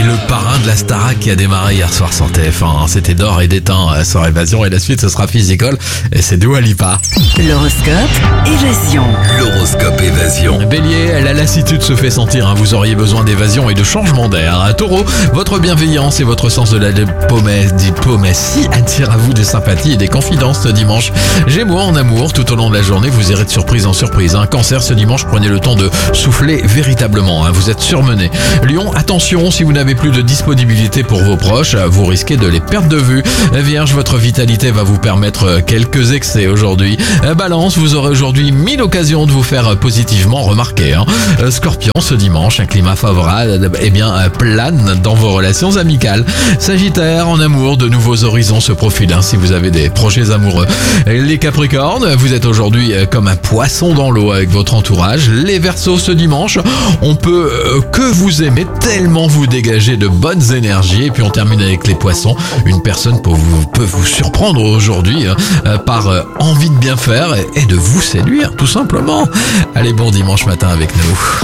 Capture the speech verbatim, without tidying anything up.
le parrain de la Starac qui a démarré hier soir sur T F un. Hein. C'était d'or et d'éteint sur Évasion et la suite ce sera Physical et c'est Dua Lipa. L'horoscope Évasion. L'horoscope Évasion. Bélier, la lassitude se fait sentir. Hein. Vous auriez besoin d'évasion et de changement d'air. Taureau, votre bienveillance et votre sens de la diplomatie attirent à vous des sympathies et des confidences ce dimanche. Gémeaux, en amour, tout au long de la journée, vous irez de surprise en surprise. Hein. Cancer, ce dimanche, prenez le temps de souffler véritablement. Hein. Vous êtes surmené. Lion, attention, si vous n'avez plus de disponibilité pour vos proches, vous risquez de les perdre de vue. Vierge, votre vitalité va vous permettre quelques excès aujourd'hui. Balance, vous aurez aujourd'hui mille occasions de vous faire positivement remarquer. Hein. Scorpion, ce dimanche, un climat favorable eh bien, plane dans vos relations amicales. Sagittaire, en amour, de nouveaux horizons se profilent hein, si vous avez des projets amoureux. Les Capricornes, vous êtes aujourd'hui comme un poisson dans l'eau avec votre entourage. Les Verseaux, ce dimanche, on peut euh, que vous aimer tellement vous dégagez de bonnes énergies. Et puis on termine avec les Poissons. Une personne peut vous, peut vous surprendre aujourd'hui hein, euh, par euh, envie de bien faire et, et de vous séduire, tout simplement. Allez, bon dimanche matin avec nous.